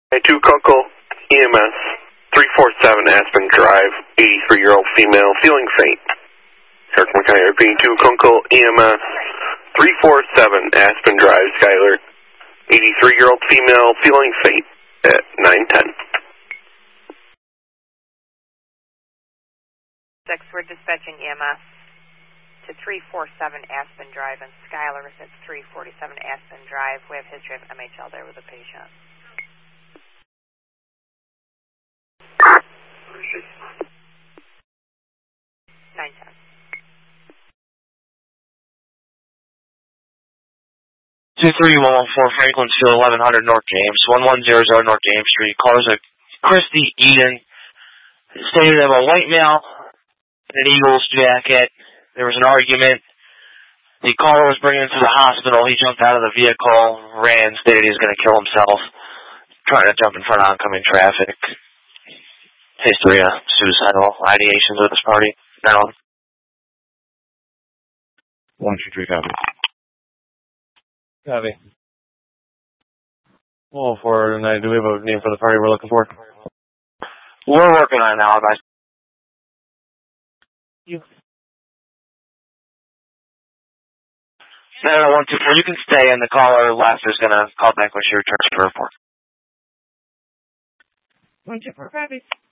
2 Kunkel, EMS, 347 Aspen Drive, 83-year-old female, feeling faint. Kirk McKay, repeating 2 Kunkel, EMS, 347 Aspen Drive, Skyler, 83-year-old female, feeling faint at 910. 6, we're dispatching EMS to 347 Aspen Drive, and Skyler is at 347 Aspen Drive. We have history of MHL there with a patient. 910. 23114 Franklin Field, 1100 North James, 1100 North James Street. Callers are Christy Eden. Stated of a white male in an Eagles jacket. There was an argument. The caller was bringing him to the hospital. He jumped out of the vehicle, ran, stated he was going to kill himself, trying to jump in front of oncoming traffic. History of suicidal ideations with this party. Now, 123 copy. Copy. Well, for tonight, do we have a name for the party we're looking for? we're working on an alibi. You. 90124, you can stay, and the caller left is going to call back when she returns to the report. 124 copy.